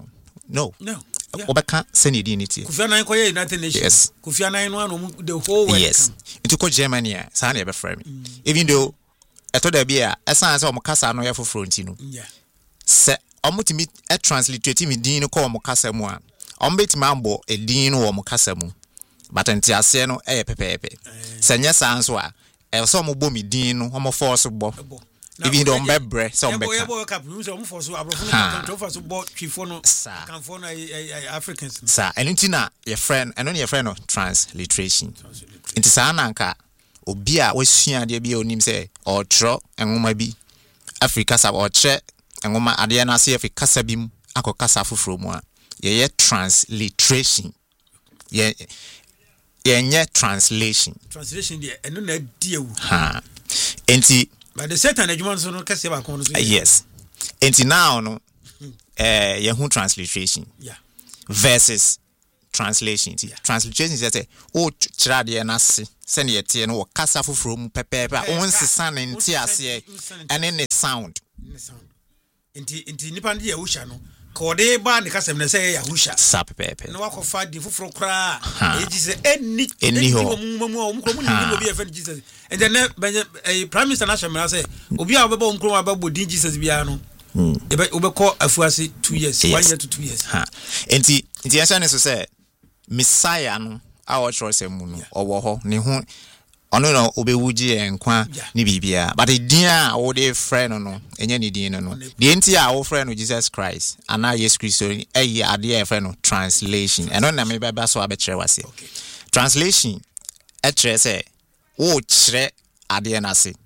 obeka seni din ni tie Kofi Annan ko ye United Nations. Yes. Kofi Annan no anu the whole world. Yes. Into ko Germany a sa na e be frame even though eto da bia esan se o mokasa no ye foforo nti no se omutimi e transliterate mi din no ko o mokasa mu a ombetimi ambo e din no o mokasa mu but nti ase no e pepepe se nya sanso a e so mo bo mi din no o force bo even though mbebre so mbeka ebo cap no so mo force abrofo no kan force bo twifo no kan for no Africans sa eno nti na your friend eno ne your friend no transliteration nti sa na nka obi a wasua de bia onim se o tro enwoma bi Africa sa o che enwoma ade na se Africa sa bim akokasa foforo mu a ye transliteration ye nye translation there eno na diewu ha enti but the Satan adwuma so no kase ba kon so yes enti now no ye hu transliteration versus translation. Translation is that oh chirade na se send ye tie no kasa foforo mu pepepe on sesa in tiase and in the sound. Inti nipa ndi Yahusha no kode ba ne kasa me say Yahusha sa pepepe no wakofa di foforo kra eji se eni ho mu ni obi efe Jesus and then prime minister na shemra say obi a obeba omkro ababo din Jesus bia no ube call afuase 2 years 1 year to 2 years enti yasa ne so say Messiah no a wo choro se mu no owo ho ne ho ono no obewuji enkwa ni bibia but the din a wo dey friend no enye ni din no the enti a wo friend no Jesus Christ ana Jesus Christ eye ade e friend no translation eno na me baba so abekere wase translation e kire say wo kire ade na se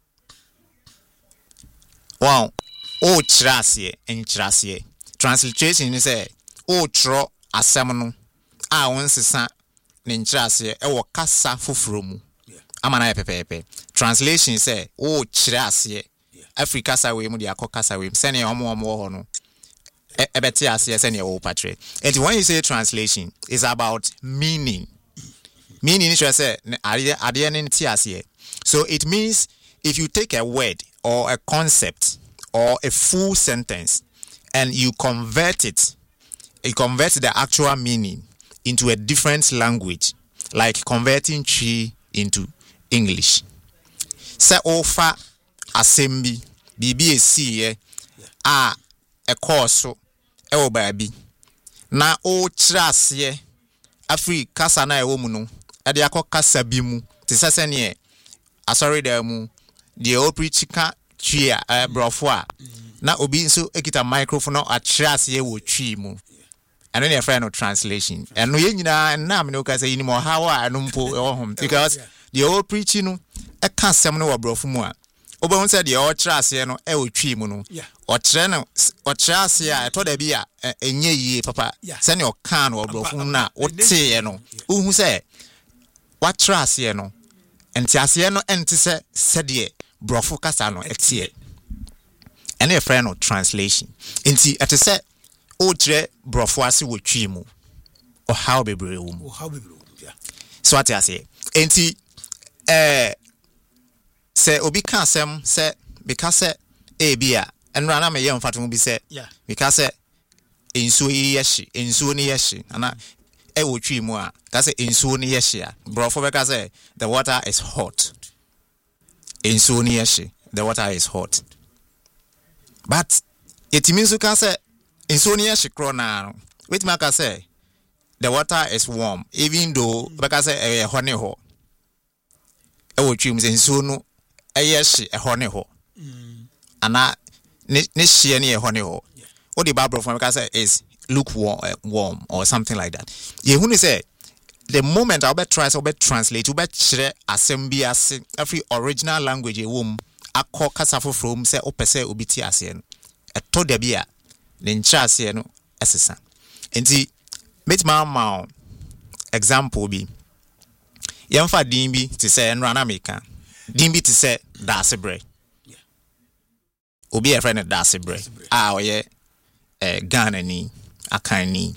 wow o kire ase translation ni say o tro asem no a won sesa ne kire ase e wo kasa foforo mu amana pepepe translation say o kire ase Africa sa we mu dia kokasa we sene omo ho no ebeti ase sene o patre and when you say translation is about meaning is say ade ne ti ase so it means if you take a word or a concept or a full sentence and you convert the actual meaning into a different language, like converting tree into English. Say offer assembly BBAC a course e baby na o trase afri kasa na e wo mu no e de akokasa bi mu te sese ne asori da mu de o preach ka tria brofo a na obi nso ekita microphone a trase ye wo twi mu eno ne friend no translation eno ye nyina na me no ka say ni mo how a no mpo e hom because the o preach no e ka sem no wo brofo mu a obe won say the o trase no e wo twi mu no o tre no o trase a to da bi a enye yie papa se ne o kan wo brofo na o te no uhu say wa trase no enti ase no enti se de brofo kasa no etie ene e friend no translation enti ete se o tre brofo ase wo twi mu o how bebre wo mu so ate ase enti se obi kan asem se because bia enra na me ye mfato bi se because ensuo ni yeshi ana e wo twi mu a ka se ensuo ni yeshi a brofo be ka se the water is hot ensuo ni yeshi the water is hot but it means you can say ensuo ni yeshi kro na wait ma ka say the water is warm even though be ka say honey ho e wo twi mu se ensuo no yeshi honey ho ana ne hie ne honey ho what the Bible from ka say is lukewarm or something like that you who say the moment I'll be try to translate, be chere assembly as every original language wom akọ kasafo from say opese obiti ase no eto da bia ne ncha ase no esesa enti metima ma example bi yemfa din bi ti say enra na meka din bi ti say dasebre obi e friend dasebre oye Ghana ni akani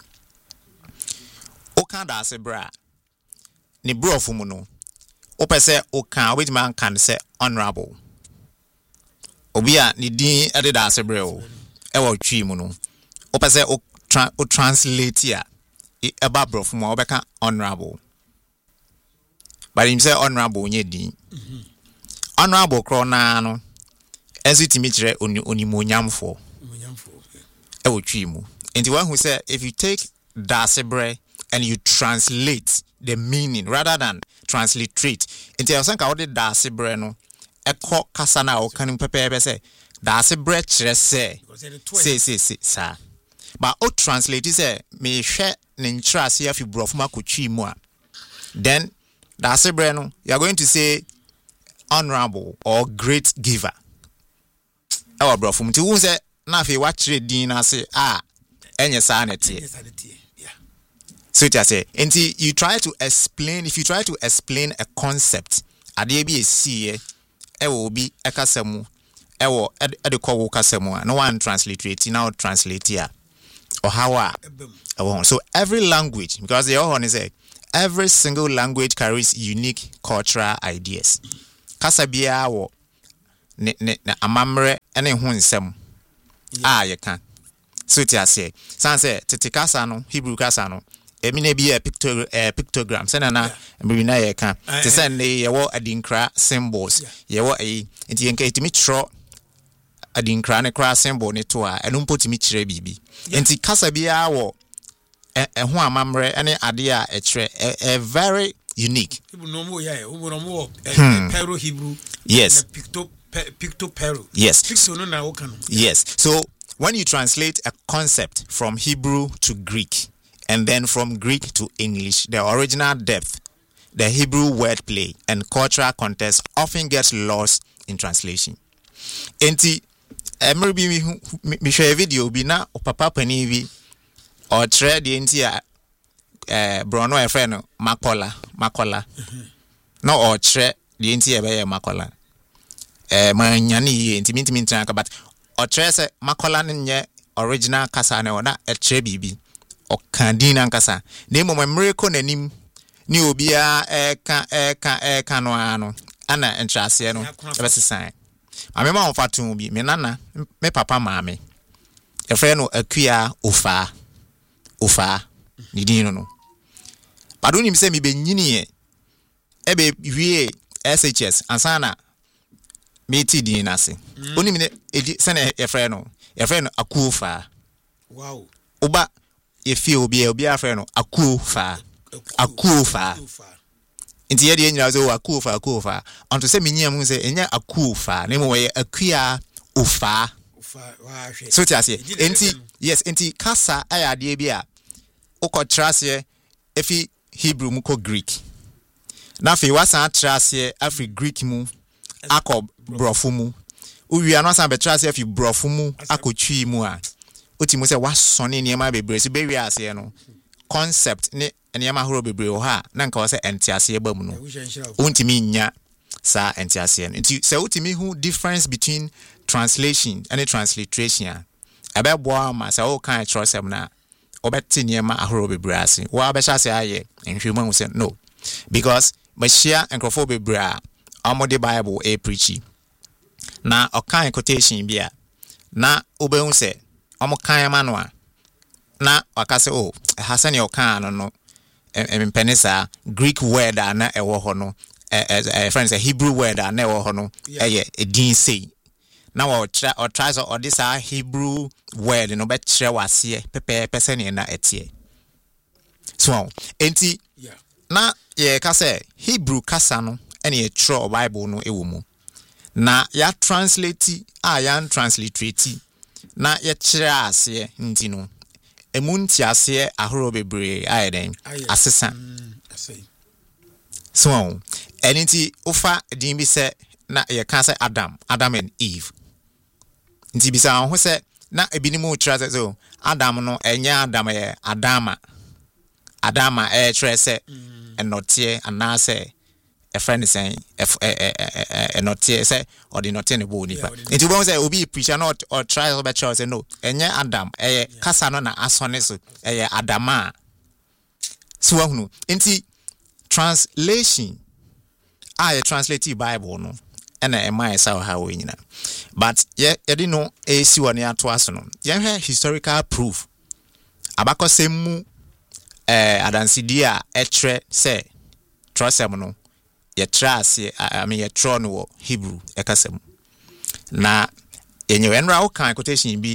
okan dasebre ni brofo mu no opese okan obeti man kan say honorable obi a ni din ede dasebre o e wo twi mu no opese o translate ya eba brofo mu obeka honorable but him say honorable nye din honorable kro na no enso timi kire onimonyamfo e wo twi mu enti one who say if you take dasebre and you translate the meaning rather than transliterate enti I think I would dasebre no eko kasa na o kan pepepe say dasebre kire say sa but o translate say me hwe ne ntrase afi brofuma kotwi mu a then dasebre no you are going to say honorable or great giver our brofum ti won say na afi wa kire din na say enye sa na tie so it say enti you try to explain if you try to explain a concept ade bi esi e wo bi ekasemu e wo e de ko wo kasemu no one transliterate now translate here or how so every language, because the other one is every single language carries unique cultural ideas. Kasabia wo ne amamre ene hu nsem ye kan. So ti ase sanse tete kasa no Hebrew kasa no emine bi pictogram sena na mbina ye kan te sen ye wo adinkra symbols ye wo enti yenka etimi tro adinkra ne kra symbol ne to a eno mpotimi kire bibi enti kasa bia wo hu amamre ene ade a kire very unique. Pero Hebrew. Yes. Picto Pero. Yes. Picto no na okano. Yes. So when you translate a concept from Hebrew to Greek and then from Greek to English, the original depth, the Hebrew wordplay, and cultural context often gets lost in translation. Enti, maybe me share a video bi na papa pani bi or trade the enti Bruno e friend Makola. No or trade the enti e Makola. Manyani enti minti tranka but or trace Makola nye original kasa na ona etre bibi o kandina kasa na mo miracle nanim ni obia eka no ano ana entrase no ebesisan amema on fatu bi me nana me papa maame e frɛ no akua ofa ni din no padu ni se mi be nyini ebe wie SHS ansana meti din ase oni me sene e frɛ no akufa. Wow. Oba efi obi afrɛ no akufa. Inti ye de nyina so akufa onto se menyia mu se enya akufa na mo ye akua ofa. So ti ase enti kasa ayade bi a ukotrase efi Hebrew mu ko Greek na fe wasan trase afi Greek mu akọ brofo mu uwi anosan betrase afi brofo mu akotwi mu a otimo se wasone niema bebre so bewi ase no concept ne niema horo bebre ho ha na nka wo se entiase ba mu no untimi nya sa entiase no nti se utimi hu difference between translation and transliteration abebo ma se o kan trosem na obeti niema ahoro bebre ase wo abesha se aye nhwemu hu se no because machia enkrofo bebre a amode Bible e preachy na okan quotation bia na obehu se omokan ma no a na wakase hasani okan no empenisa Greek word na ewo ho no friends a Hebrew word na ewo ho no edin sei na wa try so this Hebrew word no be kire wase pepe sene na etie so enti na ye ka se Hebrew kasa no ene ye tro Bible no ewo mu na ya translate ya transliterate na ye kire ase nti no emunti ase ahoro bebre ayeden asesa so eniti ofa din bi se na ye kan se Adam and Eve nti bisa ho se na ebinimu kire se Adam no enya Adam ye Adama kire se enotie anase a friend is saying not here say or the not any body. It won't say obi preacher not or try to bet say no. And Adam kasa no na asoneso Adama. So no. Inti translation I translate Bible no. And I saw how we know. But you didn't know AC one year to us no. You have historical proof. Abako semu adansidia etre say trust no. Ye trase ye tro no Hebrew ekasem na yenye enra wo kan quotation bi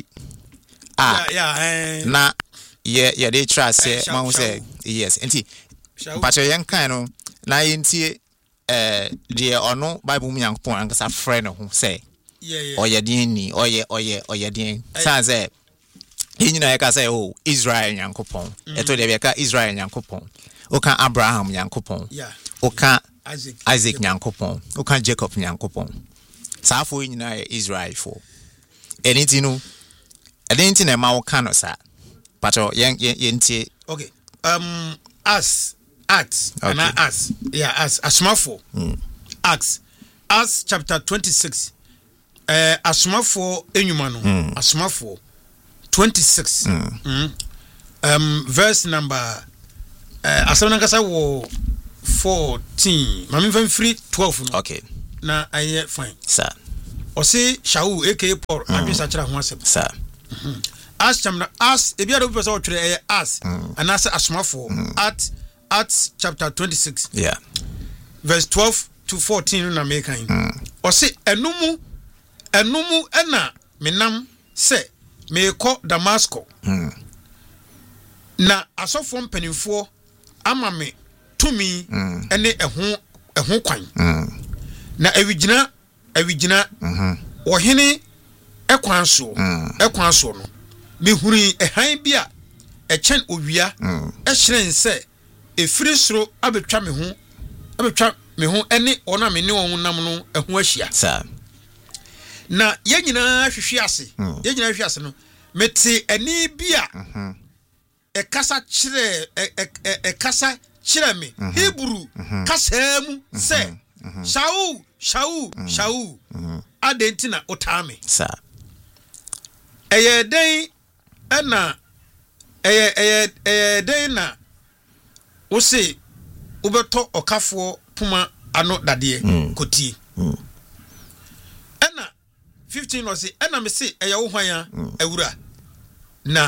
na ye dey trase man say yes enti but yen kan no na yentie de ono Bible mu yankopon ankasa frɛ no ho say oye din ni oye din say hinyina ye ka say Israel yankopon eto de be ka Israel yankopon o kan Abraham yankopon o kan Isaac nyankopon o kan Jacob nyankopon saafo nyina Israel for anything no anything na ma wo kan no sa pato yentie okay us asmafo Acts chapter 26 asmafo enyuma no asmafo 26 verse number asana kasa wo 14 mami fan free 12 no. Okay, na aye fine sir. Osi Shaul aka Paul abisa kira ho asem sir. As chamna as ebia do person tire as and as asmafo at chapter 26 yeah, verse 12 to 14 na make kan osi enumu ena menam se meko Damasco na asofo mpanimfo ama me tumi ene eho kwan na awigina ohene ekwan so no me huri ehan bia echen owia ehyiren se efiri soro abetwa me ho ene ona me ne won nam no eho ahia sir. na yegyina hwehwe ase no mete ani bia ekasa kire me Hebrew kasa mu se Shaul adentina otame sir. den na wo se ubeto okafo puma ano dade kotie ena 15 no se ena me se eye wo hwan awura na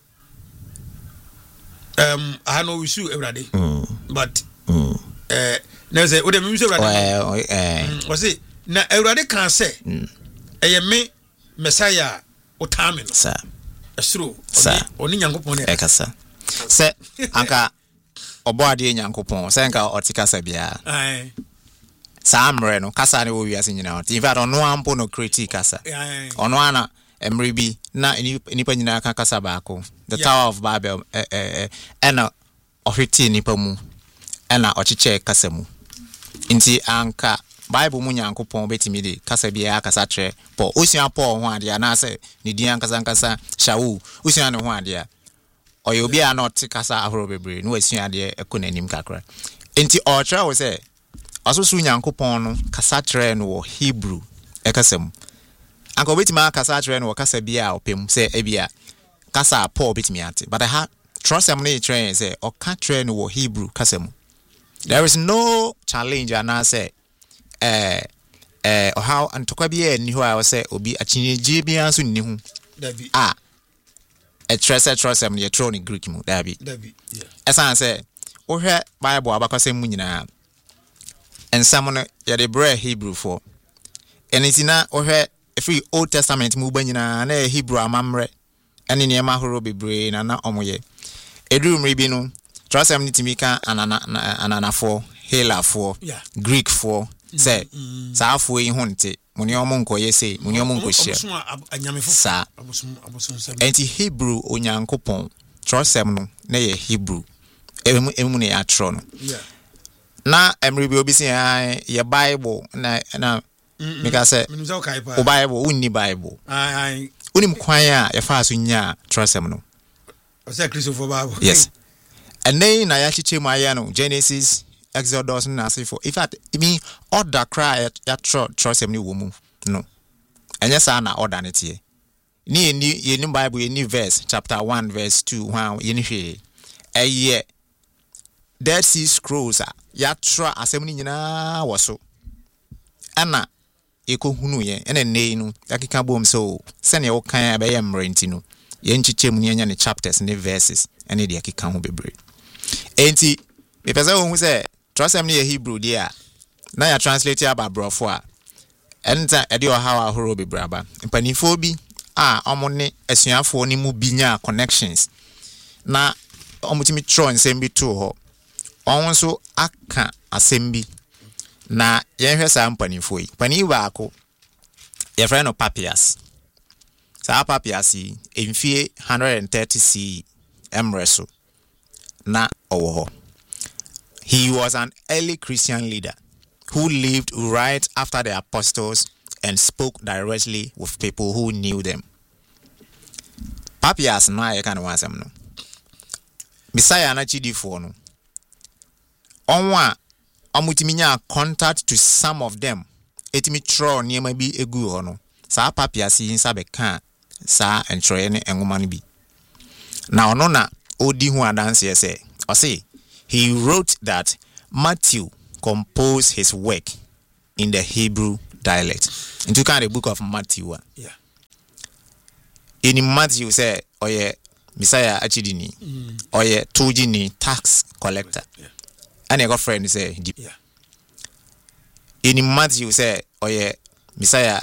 I know we sue everybody but na say we dey me sue everybody was it na everybody can say eye me Messiah otame no sir. esro oni nyankopon ne ekasa se anka obo ade nyankopon se anka otikasa bia samre no kasa ne wo wiase nyina ot in fact ono ampo no critique kasa ono ana emre bi na nipa nyina kan kasa baako the Tower of Babel ena ohweti nipa mu ena ochiche kasa mu nti anka Bible mu nyankopon betimi de kasa bia kasa tre po osia po ho ade na se ne di ankasa Shaul osia ne ho ade oyo obi a not kasa ahoro bebre no asua ade ekonanim kakra nti otra wo se asosu nyankopon no kasa tre no wo Hebrew ekasam anka obetima kasa tre no kasa bia opem se ebia kasa Paul betimi ate but I had trust am no train say o ka tre no wo Hebrew kasam. There is no challenge and say how antokwa bia ni ho a say obi achinyeje bia so ni hu dabi a trust am ye throne in Greek mu dabi yeah esan say wo hwe Bible abakosem mu nyina ensam no ye de bre Hebrew for enitina wo hwe free Old Testament mu ba nyina na Hebrew amamre ene ne ma horo bebre na omoye eduru mri bi no trust am ni timika anana for Hela for Greek for say sa afo yi honte muni omo nkoye say muni omo nkohia sa enti Hebrew onyankopon trust am no na ye Hebrew emu ne ya tro no na emre bi obi say ye Bible na meka say o Bible unni Bible unim kwan a ye fa so nya trust am no o say Christopher Bible yes and then na ya chiche mu aya no Genesis Exodus na say for in fact I mean order cry ya trust em ni wo mu no enya sa na order ne tie ni Bible ni verse chapter 1 verse 2 how ye ni hwe eye Dead Sea Scrolls ya tra asem ni nyina wo so ana ekohunu ye ene nei no yakeka bom so se ne wo kan abaye mrenti no ye nchiche mu nya ne chapters ne verses ene de yakeka ho bebre enti me pesa wo hu se trust am ne Hebrew dia na ya translate aba brofo a enta e de o how ahoro bebraba mpanifo bi a omo ne asuafo ni mu binya connections na omutimi tro nsem bi to ho on so aka asem bi na yenhwe sa mpanifo yi pani baako ye friend of Papias sa Papias emfie 130 C emreso na owo ho. He was an early Christian leader who lived right after the apostles and spoke directly with people who knew them. Papias na ye kan wasem no. Messiah na chidifo no. Onwa amutiminya contact to some of them. Etimi tro niema bi egu ho no. Sa Papias insa be kan sa entry ne engoma no bi na ono na odi hu adanse say o say he wrote that Matthew composed his work in the Hebrew dialect into kind of book of Matthew. Yeah. In Matthew say oye Messiah achidini oye tujini tax collector. Yeah. And a friend say yeah. In Matthew say oye Messiah